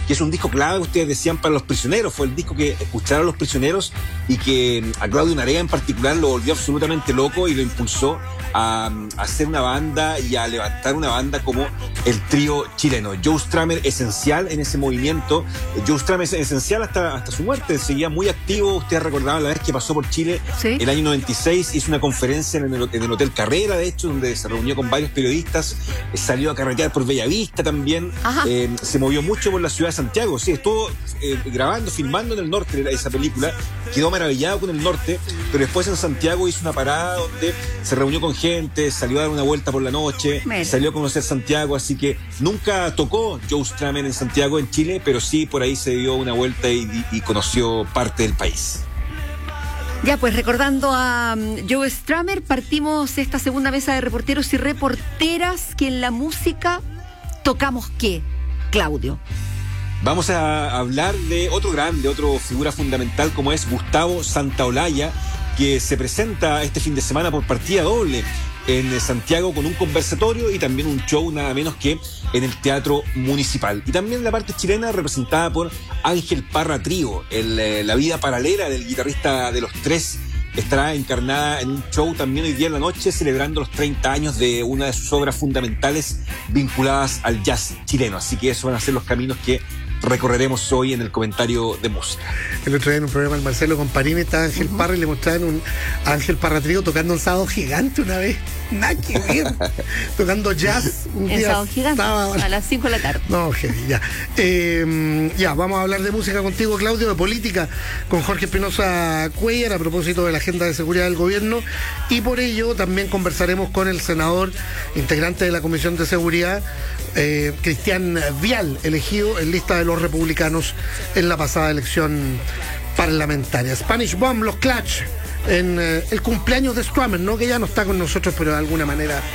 que es un disco clave, ustedes decían, para los prisioneros. Fue el disco que escucharon los prisioneros y que a Claudio Narea en particular lo volvió absolutamente loco y lo impulsó a hacer una banda y a levantar una banda como el trío chileno. Joe Strummer, esencial en ese movimiento. Joe Strummer es esencial hasta su muerte, seguía muy activo. Ustedes recordaban la vez que pasó por Chile, ¿sí?, el año 96, hizo una conferencia en el Hotel Carrera, de hecho, donde se reunió con varios periodistas, salió a carretear por Bellavista también, se movió mucho por la ciudad de Santiago, sí, estuvo grabando, filmando en el norte esa película, quedó maravillado con el norte, pero después en Santiago hizo una parada donde se reunió con gente, salió a dar una vuelta por la noche, salió a conocer Santiago, así que nunca tocó Joe Strummer en Santiago, en Chile, pero sí por ahí se dio una vuelta y conoció parte del país. Ya, pues recordando a Joe Strummer, partimos esta segunda mesa de reporteros y reporteras, que en la música tocamos ¿qué, Claudio? Vamos a hablar de otro grande, otra figura fundamental como es Gustavo Santaolalla, que se presenta este fin de semana por partida doble en Santiago con un conversatorio y también un show nada menos que en el Teatro Municipal. Y también la parte chilena representada por Ángel Parra Trío, la vida paralela del guitarrista de Los Tres, estará encarnada en un show también hoy día en la noche, celebrando los 30 años de una de sus obras fundamentales vinculadas al jazz chileno. Así que esos van a ser los caminos que recorreremos hoy en el comentario de música. El otro día en un programa el Marcelo Comparini estaba Ángel Parra y le mostraban un Ángel Parra Trío tocando un Sábado Gigante una vez. Nada que ver. Tocando jazz un en día. Sábado Gigante, a las 5 de la tarde. No, ya. Ya, vamos a hablar de música contigo, Claudio, de política, con Jorge Espinosa Cuellar, a propósito de la agenda de seguridad del gobierno, y por ello también conversaremos con el senador integrante de la Comisión de Seguridad, Cristian Vial, elegido en lista de los republicanos en la pasada elección parlamentaria. Spanish Bomb, los Clash, en el cumpleaños de Strummer, ¿no? Que ya no está con nosotros, pero de alguna manera